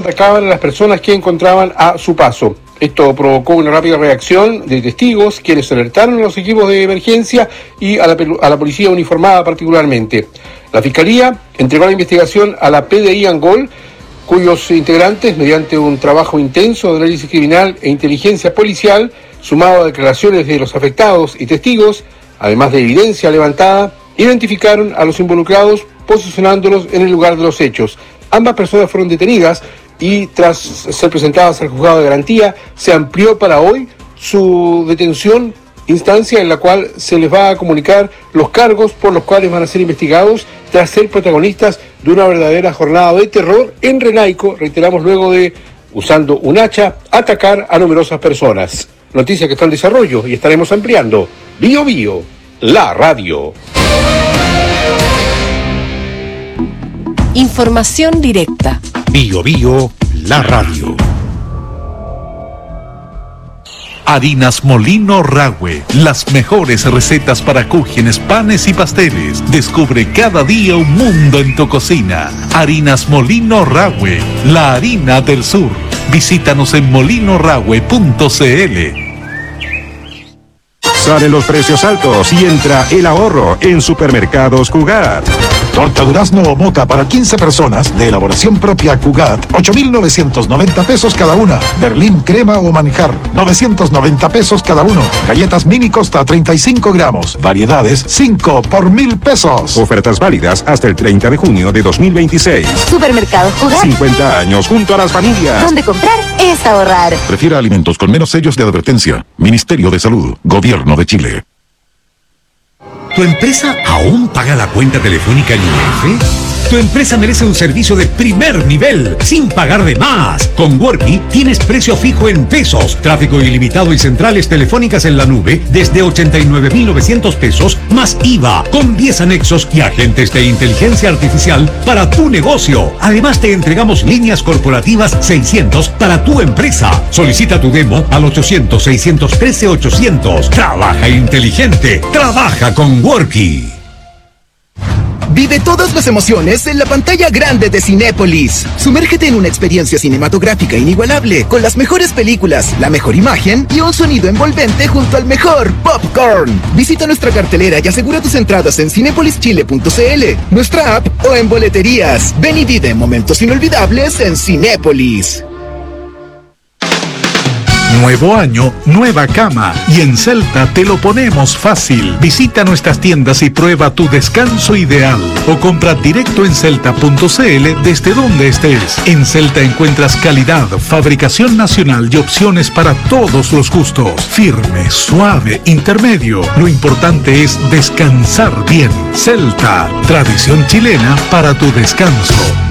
atacaban a las personas que encontraban a su paso. Esto provocó una rápida reacción de testigos, quienes alertaron a los equipos de emergencia y a la policía uniformada particularmente. La Fiscalía entregó la investigación a la PDI Angol, cuyos integrantes, mediante un trabajo intenso de análisis criminal e inteligencia policial, sumado a declaraciones de los afectados y testigos, además de evidencia levantada, identificaron a los involucrados, posicionándolos en el lugar de los hechos. Ambas personas fueron detenidas y tras ser presentadas al juzgado de garantía, se amplió para hoy su detención, instancia en la cual se les va a comunicar los cargos por los cuales van a ser investigados tras ser protagonistas de una verdadera jornada de terror en Renaico, reiteramos, luego de, usando un hacha, atacar a numerosas personas. Noticia que está en desarrollo y estaremos ampliando. Bio Bio, la radio. Información directa. Bio Bio, la radio. Harinas Molino Rahue, las mejores recetas para cúgenes, panes y pasteles. Descubre cada día un mundo en tu cocina. Harinas Molino Rahue, la harina del sur. Visítanos en molinorahue.cl. Salen los precios altos y entra el ahorro en Supermercados Cugat. Torta durazno o moca para 15 personas de elaboración propia Cugat, 8,990 pesos cada una. Berlín crema o manjar, 990 pesos cada uno. Galletas mini Costa, 35 gramos. Variedades, 5 por 1,000 pesos. Ofertas válidas hasta el 30 de junio de 2026. Supermercados Cugat. 50 años junto a las familias. Donde comprar es ahorrar. Prefiera alimentos con menos sellos de advertencia. Ministerio de Salud, Gobierno de Chile. ¿Tu empresa aún paga la cuenta telefónica en IF? Tu empresa merece un servicio de primer nivel, sin pagar de más. Con Worky tienes precio fijo en pesos, tráfico ilimitado y centrales telefónicas en la nube desde 89,900 pesos, más IVA, con 10 anexos y agentes de inteligencia artificial para tu negocio. Además te entregamos líneas corporativas 600 para tu empresa. Solicita tu demo al 800-613-800. Trabaja inteligente, trabaja con Worky. Vive todas las emociones en la pantalla grande de Cinépolis. Sumérgete en una experiencia cinematográfica inigualable, con las mejores películas, la mejor imagen y un sonido envolvente junto al mejor popcorn. Visita nuestra cartelera y asegura tus entradas en cinepolischile.cl, nuestra app o en boleterías. Ven y vive momentos inolvidables en Cinépolis. Nuevo año, nueva cama. Y en Celta te lo ponemos fácil. Visita nuestras tiendas y prueba tu descanso ideal. O compra directo en celta.cl desde donde estés. En Celta encuentras calidad, fabricación nacional y opciones para todos los gustos. Firme, suave, intermedio. Lo importante es descansar bien. Celta, tradición chilena para tu descanso.